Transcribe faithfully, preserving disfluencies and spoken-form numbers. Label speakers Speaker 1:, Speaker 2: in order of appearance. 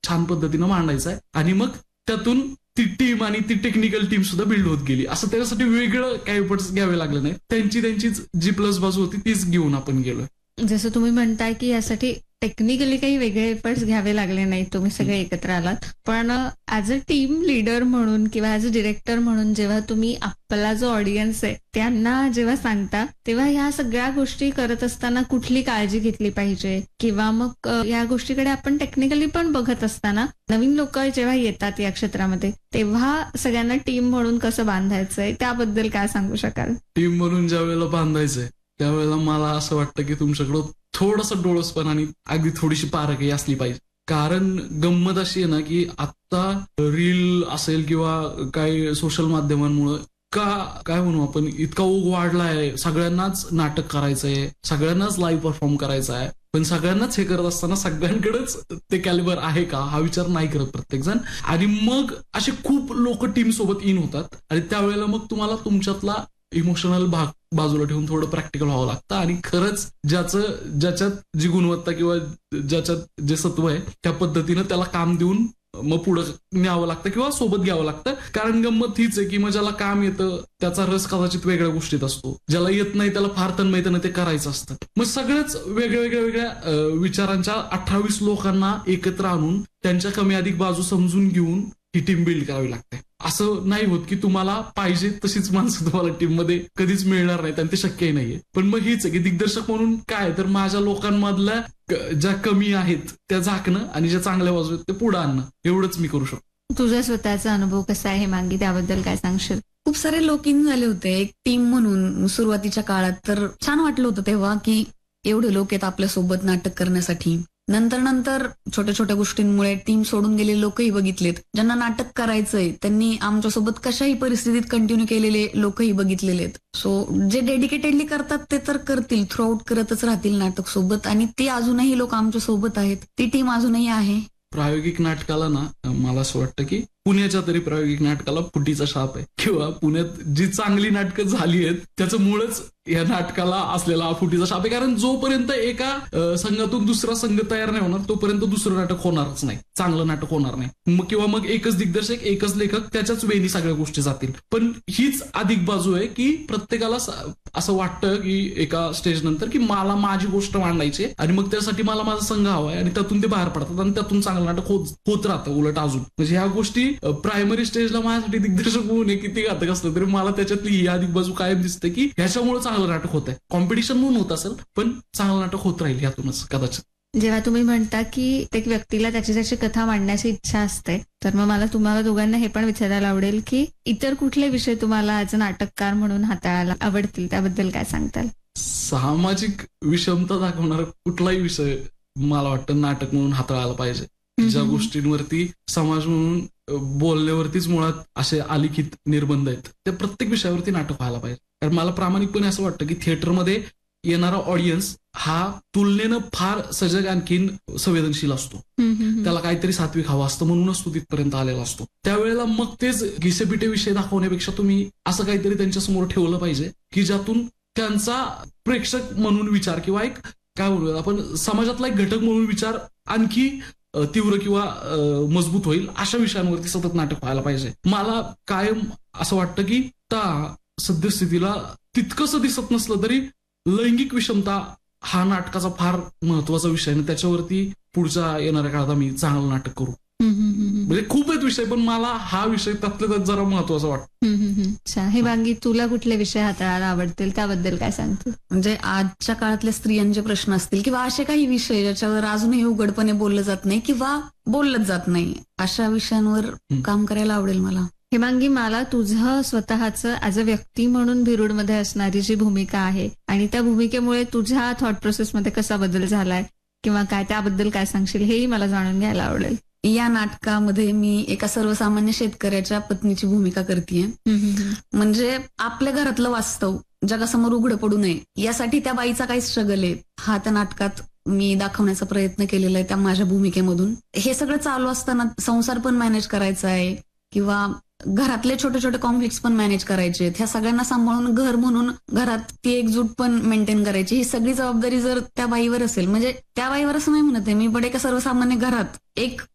Speaker 1: छान पद्धतीनं मांडायचा आहे आणि मग त्यातून ती टीम आणि ती टेक्निकल टीम सुद्धा बिल्ड होत गेली. असं त्याच्यासाठी वेगळं काही एफर्ट्स घ्यावे लागले नाही. त्यांची त्यांचीच जी प्लस बाजू होती तीच घेऊन आपण गेलोय.
Speaker 2: जसं तुम्ही म्हणताय की यासाठी टेक्निकली काही वेगळे एफर्ट्स घ्यावे लागले नाहीत, तुम्ही सगळे एकत्र आलात. पण ऍज अ टीम लीडर म्हणून किंवा ऍज अ डिरेक्टर म्हणून जेव्हा तुम्ही आपला जो ऑडियन्स आहे त्यांना जेव्हा सांगता, तेव्हा ह्या सगळ्या गोष्टी करत असताना कुठली काळजी घेतली पाहिजे किंवा मग या गोष्टीकडे आपण टेक्निकली पण बघत असताना नवीन लोक जेव्हा येतात या क्षेत्रामध्ये तेव्हा सगळ्यांना टीम म्हणून कसं बांधायचंय त्याबद्दल काय सांगू शकाल?
Speaker 1: टीम म्हणून ज्या वेळेला बांधायचंय त्यावेळेला मला असं वाटतं की तुमच्याकडं थोडंसं डोळसपण आणि अगदी थोडीशी पारखी असली पाहिजे. कारण गंमत अशी आहे ना की आता रील असेल किंवा काही सोशल माध्यमांमुळे का काय म्हणू आपण इतका ओघ वाढलाय, सगळ्यांनाच नाटक करायचंय, सगळ्यांनाच लाईव्ह परफॉर्म करायचा आहे. पण सगळ्यांनाच हे करत असताना सगळ्यांकडेच ते कॅलिबर आहे का हा विचार नाही करत प्रत्येक जण. आणि मग असे खूप लोक टीम सोबत इन होतात आणि त्यावेळेला मग तुम्हाला तुमच्यातला इमोशनल भाग बाजूला ठेवून थोडं प्रॅक्टिकल व्हावं लागतं आणि खरंच ज्याचं ज्याच्यात जी गुणवत्ता किंवा ज्याच्यात जे सत्व आहे त्या पद्धतीनं त्याला काम देऊन मग पुढे न्यावं लागतं किंवा सोबत घ्यावं लागतं. कारण गंमत हीच आहे की मग ज्याला काम येतं त्याचा रस कदाचित वेगळ्या गोष्टीत असतो, ज्याला येत नाही त्याला फार तन्मयतेनं ते करायचं असतं. मग सगळ्याच वेगळ्या वेगळ्या वेगळ्या विचारांच्या अठ्ठावीस लोकांना एकत्र आणून त्यांच्या कमी अधिक बाजू समजून घेऊन ही टीम बिल्ड करावी लागते. असं नाही होत की तुम्हाला पाहिजे तशीच माणसं तुम्हाला टीम मध्ये कधीच मिळणार नाहीत आणि ते शक्यही नाहीये. पण मग हीच आहे की दिग्दर्शक म्हणून काय तर माझ्या लोकांमधल्या ज्या कमी आहेत त्या झाकणं आणि ज्या चांगल्या बाजू आहेत ते पुढे आणणं एवढंच मी करू शकतो.
Speaker 2: तुझा स्वतःचा अनुभव कसा आहे मांगी, त्याबद्दल काय सांगशील?
Speaker 3: खूप सारे लोक इन झाले होते एक टीम म्हणून सुरुवातीच्या काळात, तर छान वाटलं होतं तेव्हा की एवढे लोक आहेत आपल्यासोबत नाटक करण्यासाठी. नंतर नंतर छोट्या छोट्या गोष्टींमुळे टीम सोडून गेलेले लोकही बघितलेत. ज्यांना नाटक करायचंय त्यांनी आमच्यासोबत कशाही परिस्थितीत कंटिन्यू केलेले लोकही बघितलेले आहेत. सो जे डेडिकेटेडली करतात ते तर करतील, थ्रू आउट करतच राहतील नाटक सोबत आणि ती अजूनही लोक आमच्या सोबत आहेत, ती टीम अजूनही आहे.
Speaker 1: प्रायोगिक नाटकाला ना मला असं वाटतं की पुण्याच्या तरी प्रायोगिक नाटकाला फुटीचा शाप आहे किंवा पुण्यात जी चांगली नाटकं झाली आहेत त्याचं मुळच या नाटकाला असलेला फुटीचा शाप आहे. कारण जोपर्यंत एका संघातून दुसरा संघ तयार नाही होणार तोपर्यंत दुसरं नाटक होणारच नाही, चांगलं नाटक होणार नाही. मग किंवा मग एकच दिग्दर्शक एकच लेखक त्याच्याच वेळी सगळ्या गोष्टी जातील. पण हीच अधिक बाजू आहे की प्रत्येकाला असं वाटतं की एका स्टेज नंतर की मला माझी गोष्ट मांडायची आणि मग त्यासाठी मला माझा संघ हवा आहे आणि त्यातून ते बाहेर पडतात आणि त्यातून चांगलं नाटक होत होत राहतं. उलट अजून म्हणजे ह्या गोष्टी प्रायमरी स्टेजला माझ्यासाठी दिग्दर्शक होऊ नये किती घातक असलं तरी मला त्याच्यातली ही अधिक बाजू कायम दिसते की ह्याच्यामुळे चांगलं नाटक होत आहे. कॉम्पिटिशन म्हणून होत असेल पण चांगलं नाटक होत राहील यातूनच कदाचित.
Speaker 2: जेव्हा तुम्ही म्हणता की एक व्यक्तीला त्याची त्याची कथा मांडण्याची इच्छा असते, तर मग मला तुम्हाला दोघांना हे पण विचारायला आवडेल की इतर कुठले विषय तुम्हाला ॲज अ नाटककार म्हणून हाताळायला आवडतील, त्याबद्दल काय सांगताल?
Speaker 1: सामाजिक विषमता दाखवणारा कुठलाही विषय मला वाटतं नाटक म्हणून हाताळायला पाहिजे. ज्या गोष्टींवरती समाज म्हणून बोलण्यावरतीच मुळात असे अलिखित निर्बंध आहेत त्या प्रत्येक विषयावरती नाटक व्हायला पाहिजे. कारण मला प्रामाणिकपणे असं वाटतं की थिएटरमध्ये येणारा ऑडियन्स हा तुलनेनं फार सजग आणखीन संवेदनशील असतो. त्याला काहीतरी सात्विक हवं असतं म्हणूनच तो तिथपर्यंत आलेला असतो. त्यावेळेला मग तेच घिसेपिटे विषय दाखवण्यापेक्षा तुम्ही असं काहीतरी त्यांच्यासमोर ठेवलं पाहिजे की ज्यातून त्यांचा प्रेक्षक म्हणून विचार किंवा एक काय म्हणूया आपण समाजातला एक घटक म्हणून विचार आणखी तीव्र किंवा मजबूत होईल. अशा विषयांवरती सतत नाटक व्हायला पाहिजे. मला कायम असं वाटतं की त्या सद्यस्थितीला तितकंसं दिसत नसलं तरी लैंगिक विषमता हा नाटकाचा फार महत्वाचा विषय आहे. त्याच्यावरती पुढच्या येणाऱ्या काळात आम्ही चांगलं नाटक करू. म्हणजे खूप आहेत विषय पण मला हा विषय त्यातल्या त्यात जरा महत्वाचा वाटतो.
Speaker 2: हे वांगी, तुला कुठले विषय हाताळायला आवडतील त्याबद्दल काय सांगतो?
Speaker 3: म्हणजे आजच्या काळातल्या स्त्रियांचे प्रश्न असतील किंवा असे काही विषय ज्याच्यावर अजूनही उघडपणे बोललं जात नाही किंवा बोललंच जात नाही, अशा विषयांवर काम करायला आवडेल मला.
Speaker 2: हेमांगी, मला तुझं स्वतःचं ऍज अ व्यक्ती म्हणून भिरूडमध्ये असणारी जी भूमिका आहे आणि त्या भूमिकेमुळे तुझ्या थॉट प्रोसेसमध्ये कसा बदल झालाय किंवा काय, त्याबद्दल काय सांगशील हेही मला जाणून घ्यायला आवडेल.
Speaker 3: या नाटकामध्ये मी एका सर्वसामान्य शेतकऱ्याच्या पत्नीची भूमिका करतेय. म्हणजे आपल्या घरातलं वास्तव जगासमोर उघडं पडू नये यासाठी त्या बाईचा काय स्ट्रगल आहे हा त्या नाटकात मी दाखवण्याचा प्रयत्न केलेला आहे त्या माझ्या भूमिकेमधून. हे सगळं चालू असताना संसार पण मॅनेज करायचा आहे किंवा घरातले छोटे छोटे कॉन्फ्लिक्ट पण मॅनेज करायचे, ह्या सगळ्यांना सांभाळून घर म्हणून घरात ती एकजूट पण मेंटेन करायची, ही सगळी जबाबदारी जर त्या बाईवर असेल, म्हणजे त्या बाईवर असं नाही म्हणत आहे मी, पण एका सर्वसामान्य घरात एक